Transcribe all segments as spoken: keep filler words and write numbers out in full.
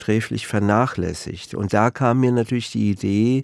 sträflich vernachlässigt. Und da kam mir natürlich die Idee,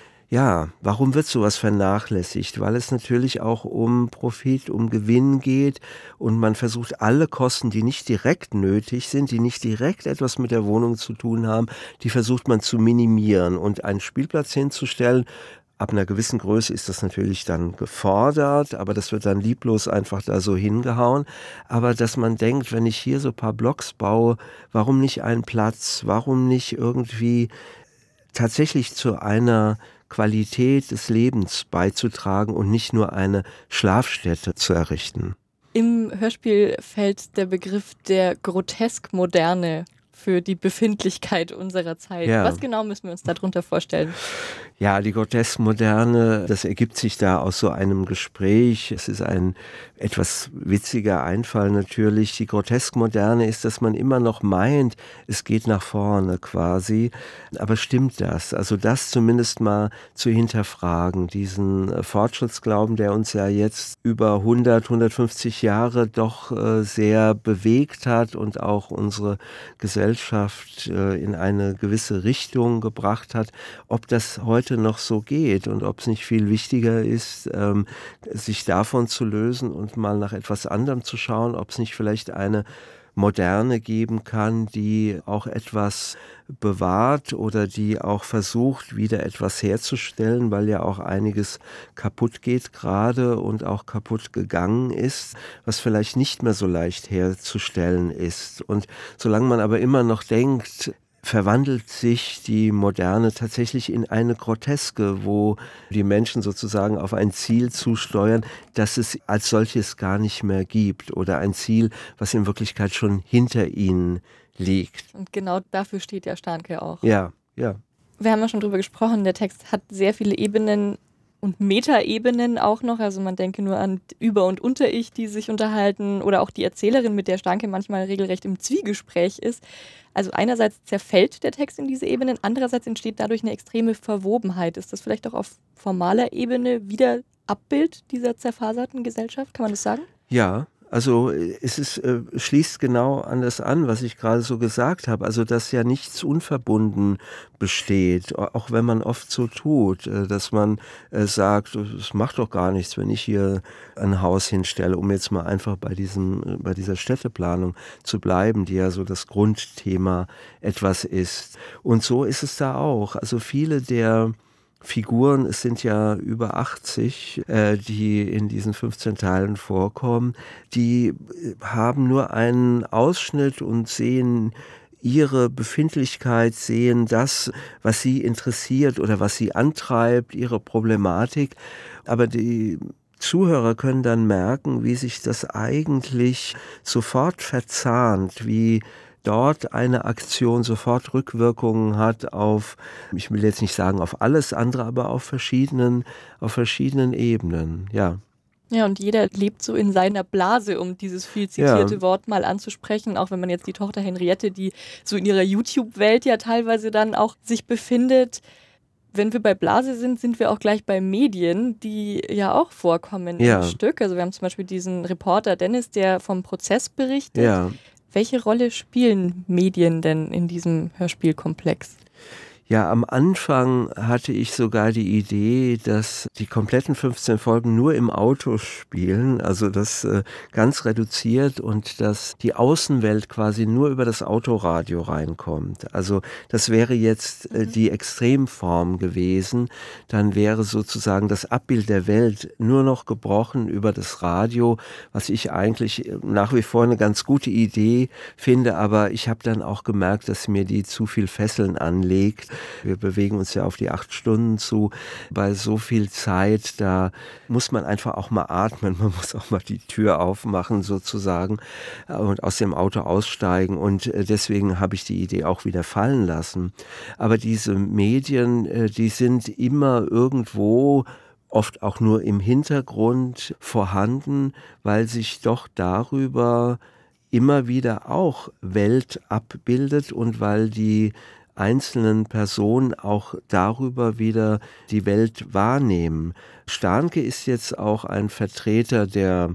ja, warum wird sowas vernachlässigt? Weil es natürlich auch um Profit, um Gewinn geht und man versucht alle Kosten, die nicht direkt nötig sind, die nicht direkt etwas mit der Wohnung zu tun haben, die versucht man zu minimieren und einen Spielplatz hinzustellen. Ab einer gewissen Größe ist das natürlich dann gefordert, aber das wird dann lieblos einfach da so hingehauen. Aber dass man denkt, wenn ich hier so ein paar Blocks baue, warum nicht einen Platz? Warum nicht irgendwie tatsächlich zu einer Qualität des Lebens beizutragen und nicht nur eine Schlafstätte zu errichten? Im Hörspiel fällt der Begriff der Grotesk-Moderne für die Befindlichkeit unserer Zeit. Ja. Was genau müssen wir uns darunter vorstellen? Ja, die Grotesk-Moderne, das ergibt sich da aus so einem Gespräch. Es ist ein etwas witziger Einfall natürlich. Die Grotesk-Moderne ist, dass man immer noch meint, es geht nach vorne quasi. Aber stimmt das? Also das zumindest mal zu hinterfragen, diesen äh, Fortschrittsglauben, der uns ja jetzt über hundert, hundertfünfzig Jahre doch äh, sehr bewegt hat und auch unsere Gesellschaft äh, in eine gewisse Richtung gebracht hat, ob das heute noch so geht und ob es nicht viel wichtiger ist, ähm, sich davon zu lösen und mal nach etwas anderem zu schauen, ob es nicht vielleicht eine Moderne geben kann, die auch etwas bewahrt oder die auch versucht, wieder etwas herzustellen, weil ja auch einiges kaputt geht gerade und auch kaputt gegangen ist, was vielleicht nicht mehr so leicht herzustellen ist. Und solange man aber immer noch denkt, verwandelt sich die Moderne tatsächlich in eine Groteske, wo die Menschen sozusagen auf ein Ziel zusteuern, das es als solches gar nicht mehr gibt oder ein Ziel, was in Wirklichkeit schon hinter ihnen liegt. Und genau dafür steht ja Stahnke auch. Ja, ja. Wir haben ja schon drüber gesprochen, der Text hat sehr viele Ebenen und Metaebenen auch noch. Also man denke nur an Über- und Unter-Ich, die sich unterhalten oder auch die Erzählerin, mit der Stahnke manchmal regelrecht im Zwiegespräch ist. Also einerseits zerfällt der Text in diese Ebenen, andererseits entsteht dadurch eine extreme Verwobenheit. Ist das vielleicht auch auf formaler Ebene wieder Abbild dieser zerfaserten Gesellschaft? Kann man das sagen? Ja. Also es ist, äh, schließt genau an das an, was ich gerade so gesagt habe. Also dass ja nichts unverbunden besteht, auch wenn man oft so tut, äh, dass man äh, sagt, es macht doch gar nichts, wenn ich hier ein Haus hinstelle, um jetzt mal einfach bei diesem, bei dieser Städteplanung zu bleiben, die ja so das Grundthema etwas ist. Und so ist es da auch. Also viele der Figuren, es sind ja über achtzig, äh, die in diesen fünfzehn Teilen vorkommen, die haben nur einen Ausschnitt und sehen ihre Befindlichkeit, sehen das, was sie interessiert oder was sie antreibt, ihre Problematik. Aber die Zuhörer können dann merken, wie sich das eigentlich sofort verzahnt, wie dort eine Aktion sofort Rückwirkungen hat auf, ich will jetzt nicht sagen auf alles andere, aber auf verschiedenen, auf verschiedenen Ebenen, ja. Ja, und jeder lebt so in seiner Blase, um dieses viel zitierte Ja. Wort mal anzusprechen, auch wenn man jetzt die Tochter Henriette, die so in ihrer YouTube-Welt ja teilweise dann auch sich befindet. Wenn wir bei Blase sind, sind wir auch gleich bei Medien, die ja auch vorkommen Ja. im Stück. Also wir haben zum Beispiel diesen Reporter Dennis, der vom Prozess berichtet. Ja. Welche Rolle spielen Medien denn in diesem Hörspielkomplex? Ja, am Anfang hatte ich sogar die Idee, dass die kompletten fünfzehn Folgen nur im Auto spielen, also das äh, ganz reduziert und dass die Außenwelt quasi nur über das Autoradio reinkommt. Also das wäre jetzt äh, die Extremform gewesen. Dann wäre sozusagen das Abbild der Welt nur noch gebrochen über das Radio, was ich eigentlich nach wie vor eine ganz gute Idee finde, aber ich habe dann auch gemerkt, dass mir die zu viel Fesseln anlegt. Wir bewegen uns ja auf die acht Stunden zu. Bei so viel Zeit, da muss man einfach auch mal atmen. Man muss auch mal die Tür aufmachen sozusagen und aus dem Auto aussteigen. Und deswegen habe ich die Idee auch wieder fallen lassen. Aber diese Medien, die sind immer irgendwo, oft auch nur im Hintergrund vorhanden, weil sich doch darüber immer wieder auch Welt abbildet und weil die einzelnen Personen auch darüber wieder die Welt wahrnehmen. Stahnke ist jetzt auch ein Vertreter der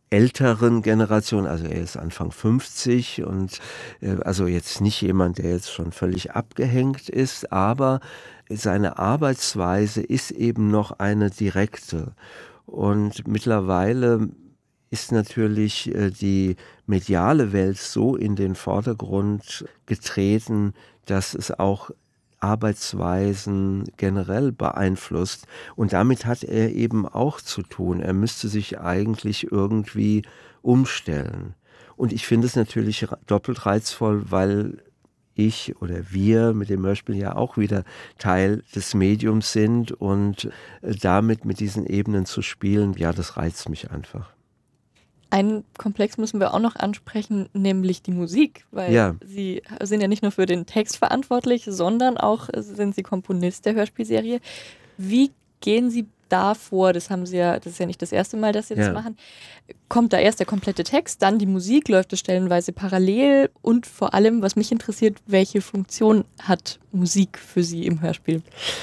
älteren Generation, also er ist Anfang fünfzig und äh, also jetzt nicht jemand, der jetzt schon völlig abgehängt ist, aber seine Arbeitsweise ist eben noch eine direkte. Und mittlerweile ist natürlich äh, die mediale Welt so in den Vordergrund getreten, dass es auch Arbeitsweisen generell beeinflusst. Und damit hat er eben auch zu tun. Er müsste sich eigentlich irgendwie umstellen. Und ich finde es natürlich doppelt reizvoll, weil ich oder wir mit dem Hörspiel ja auch wieder Teil des Mediums sind und damit mit diesen Ebenen zu spielen, ja, das reizt mich einfach. Einen Komplex müssen wir auch noch ansprechen, nämlich die Musik, weil ja. Sie sind ja nicht nur für den Text verantwortlich, sondern auch sind Sie Komponist der Hörspielserie. Wie gehen Sie da vor? Das haben Sie ja, das ist ja nicht das erste Mal, dass Sie das ja. machen. Kommt da erst der komplette Text, dann die Musik, läuft es stellenweise parallel und vor allem, was mich interessiert, welche Funktion hat Musik für Sie im Hörspiel?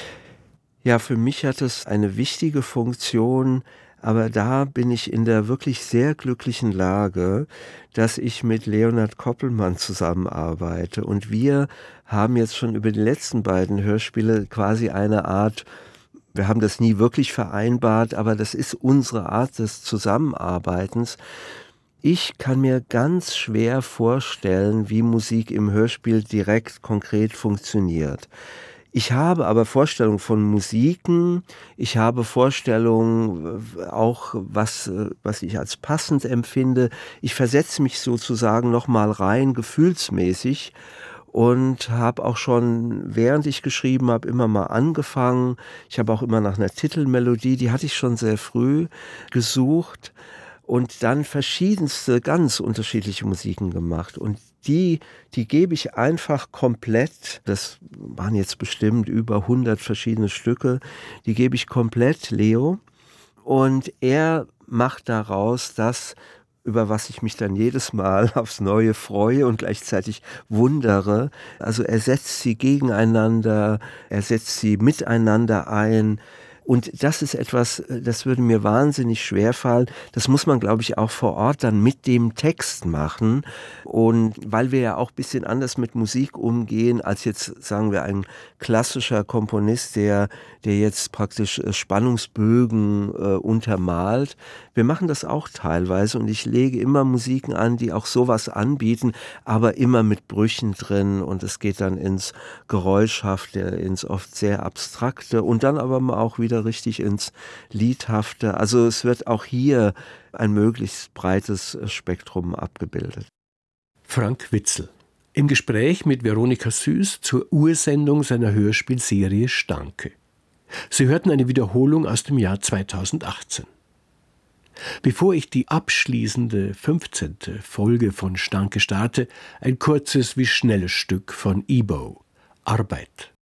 Ja, für mich hat es eine wichtige Funktion. Aber da bin ich in der wirklich sehr glücklichen Lage, dass ich mit Leonhard Koppelmann zusammenarbeite. Und wir haben jetzt schon über die letzten beiden Hörspiele quasi eine Art, wir haben das nie wirklich vereinbart, aber das ist unsere Art des Zusammenarbeitens. Ich kann mir ganz schwer vorstellen, wie Musik im Hörspiel direkt konkret funktioniert. Ich habe aber Vorstellungen von Musiken, ich habe Vorstellungen auch, was, was ich als passend empfinde. Ich versetze mich sozusagen nochmal rein, gefühlsmäßig, und habe auch schon, während ich geschrieben habe, immer mal angefangen. Ich habe auch immer nach einer Titelmelodie, die hatte ich schon sehr früh gesucht und dann verschiedenste, ganz unterschiedliche Musiken gemacht. Und Die, die gebe ich einfach komplett, das waren jetzt bestimmt über hundert verschiedene Stücke, die gebe ich komplett Leo und er macht daraus das, über was ich mich dann jedes Mal aufs Neue freue und gleichzeitig wundere. Also er setzt sie gegeneinander, er setzt sie miteinander ein. Und das ist etwas, das würde mir wahnsinnig schwerfallen. Das muss man, glaube ich, auch vor Ort dann mit dem Text machen. Und weil wir ja auch ein bisschen anders mit Musik umgehen, als jetzt, sagen wir, ein klassischer Komponist, der, der jetzt praktisch Spannungsbögen äh, untermalt. Wir machen das auch teilweise und ich lege immer Musiken an, die auch sowas anbieten, aber immer mit Brüchen drin und es geht dann ins Geräuschhafte, ins oft sehr Abstrakte und dann aber auch wieder richtig ins Liedhafte. Also es wird auch hier ein möglichst breites Spektrum abgebildet. Frank Witzel im Gespräch mit Veronika Süß zur Ursendung seiner Hörspielserie Stanke. Sie hörten eine Wiederholung aus dem Jahr zweitausendachtzehn. Bevor ich die abschließende fünfzehnte Folge von Stanke starte, ein kurzes wie schnelles Stück von Ebo, Arbeit.